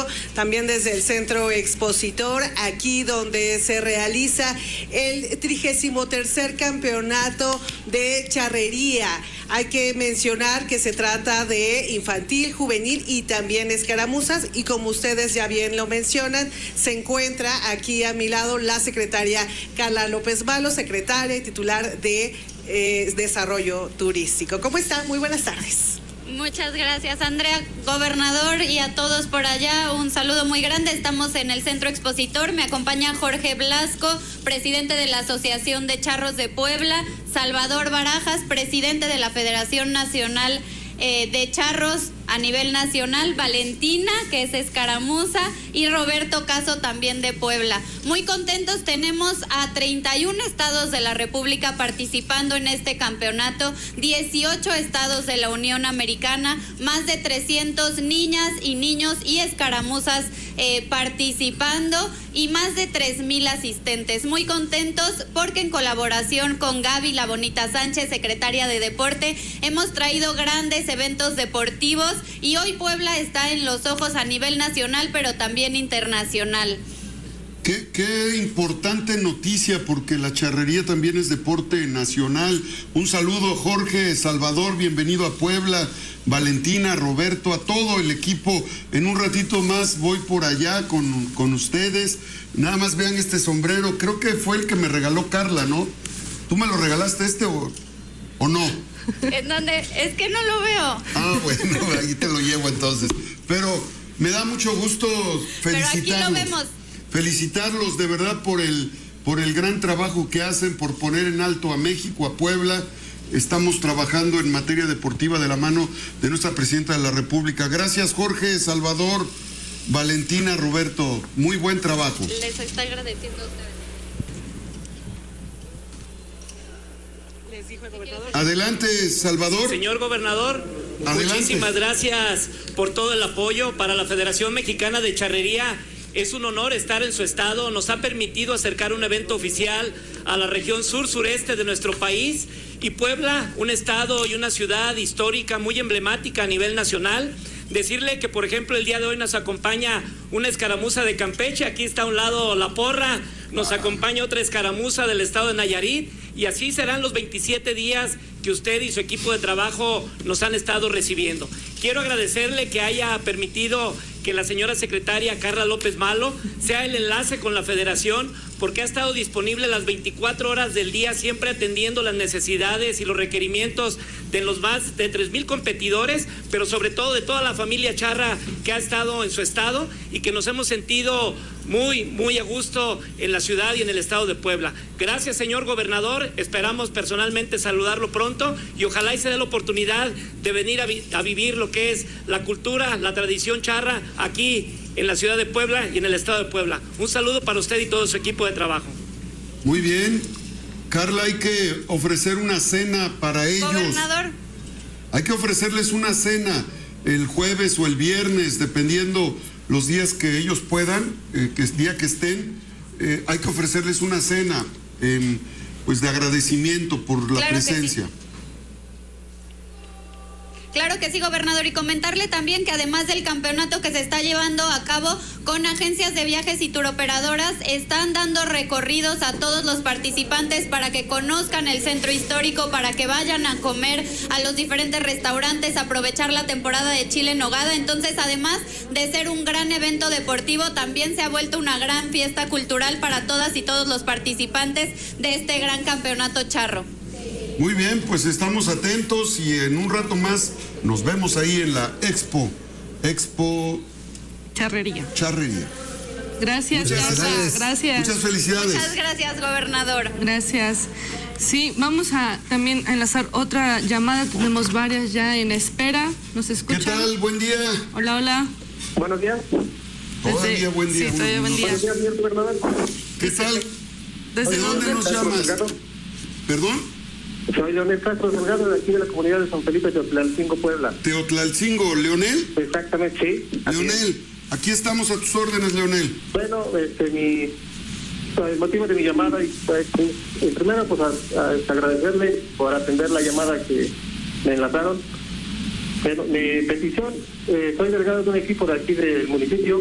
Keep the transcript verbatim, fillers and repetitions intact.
también desde el Centro Expositor, aquí donde se realiza el trigésimo tercer campeonato de charrería. Hay que mencionar que se trata de infantil, juvenil y también escaramuzas, y como ustedes ya bien lo mencionan, se encuentra aquí a mi lado la secretaria Carla López Malo, secretaria y titular de eh, Desarrollo Turístico. ¿Cómo está? Muy buenas tardes. Muchas gracias, Andrea, gobernador, y a todos por allá, un saludo muy grande. Estamos en el Centro Expositor, me acompaña Jorge Blasco, presidente de la Asociación de Charros de Puebla, Salvador Barajas, presidente de la Federación Nacional eh, de Charros a nivel nacional, Valentina, que es escaramuza, y Roberto Caso, también de Puebla. Muy contentos, tenemos a treinta y un estados de la República participando en este campeonato, dieciocho estados de la Unión Americana, más de trescientos niñas y niños y escaramuzas eh, participando, y más de tres mil asistentes. Muy contentos porque en colaboración con Gaby La Bonita Sánchez, secretaria de Deporte, hemos traído grandes eventos deportivos, y hoy Puebla está en los ojos a nivel nacional, pero también internacional. Qué, qué importante noticia, porque la charrería también es deporte nacional. Un saludo, Jorge, Salvador, bienvenido a Puebla, Valentina, Roberto, a todo el equipo. En un ratito más voy por allá con, con ustedes. Nada más vean este sombrero, creo que fue el que me regaló Carla, ¿no? ¿Tú me lo regalaste este o, o no? ¿En dónde? Es que no lo veo. Ah, bueno, ahí te lo llevo entonces. Pero me da mucho gusto felicitarlos. Pero aquí lo vemos. Felicitarlos de verdad por el, por el gran trabajo que hacen, por poner en alto a México, a Puebla. Estamos trabajando en materia deportiva de la mano de nuestra presidenta de la República. Gracias, Jorge, Salvador, Valentina, Roberto. Muy buen trabajo. Les estoy agradeciendo a ustedes. Adelante, Salvador. Señor gobernador, adelante. Muchísimas gracias por todo el apoyo para la Federación Mexicana de Charrería. Es un honor estar en su estado. Nos ha permitido acercar un evento oficial a la región sur-sureste de nuestro país, y Puebla, un estado y una ciudad histórica muy emblemática a nivel nacional. Decirle que, por ejemplo, el día de hoy nos acompaña una escaramuza de Campeche, aquí está a un lado La Porra, nos acompaña otra escaramuza del estado de Nayarit, y así serán los veintisiete días que usted y su equipo de trabajo nos han estado recibiendo. Quiero agradecerle que haya permitido que la señora secretaria Carla López Malo sea el enlace con la federación, porque ha estado disponible las veinticuatro horas del día, siempre atendiendo las necesidades y los requerimientos de los más de tres mil competidores, pero sobre todo de toda la familia charra que ha estado en su estado, y que nos hemos sentido muy, muy a gusto en la ciudad y en el estado de Puebla. Gracias, señor gobernador, esperamos personalmente saludarlo pronto, y ojalá y se dé la oportunidad de venir a, vi a vivir lo que es la cultura, la tradición charra aquí en la ciudad de Puebla y en el estado de Puebla. Un saludo para usted y todo su equipo de trabajo. Muy bien. Carla, hay que ofrecer una cena para ellos. Gobernador. Hay que ofrecerles una cena el jueves o el viernes, dependiendo los días que ellos puedan, eh, que el día que estén, eh, hay que ofrecerles una cena, eh, pues de agradecimiento por la Claro presencia. Claro que sí, gobernador, y comentarle también que además del campeonato que se está llevando a cabo con agencias de viajes y turoperadoras, están dando recorridos a todos los participantes para que conozcan el centro histórico, para que vayan a comer a los diferentes restaurantes, aprovechar la temporada de chile en nogada. Entonces, además de ser un gran evento deportivo, también se ha vuelto una gran fiesta cultural para todas y todos los participantes de este gran campeonato charro. Muy bien, pues estamos atentos, y en un rato más nos vemos ahí en la Expo, Expo Charrería. Charrería. Gracias, Muchas gracias. Gracias. Muchas felicidades. Muchas gracias, gobernador. Gracias. Sí, vamos a también a enlazar otra llamada. Tenemos varias ya en espera. ¿Nos escuchan? ¿Qué tal? Buen día. Hola, hola. Buenos días. Todavía Desde... buen día. Sí, todavía buen día. Buenos días, señor gobernador. ¿Qué tal? ¿Desde ¿De dónde nos llamas? ¿Perdón? Soy Leonel Castro Delgado, de aquí de la comunidad de San Felipe, Teotlalcingo, Puebla. Teotlalcingo, ¿Leonel? Exactamente, sí. Leonel, aquí estamos a tus órdenes, Leonel. Bueno, este, mi, el motivo de mi llamada, y pues, en primero, pues, a, a agradecerle por atender la llamada que me enlazaron. Bueno, mi petición, eh, soy delegado de un equipo de aquí del municipio.